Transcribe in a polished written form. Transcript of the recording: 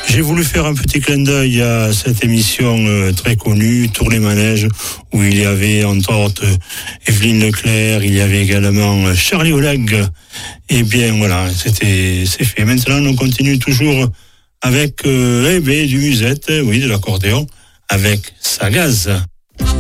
J'ai voulu faire un petit clin d'œil à cette émission très connue, Tour les manèges, où il y avait entre autres Evelyne Leclerc, il y avait également Charlie Oleg. Et bien voilà, c'est fait. Maintenant, on continue toujours avec du musette, oui, de l'accordéon, avec Sagaz.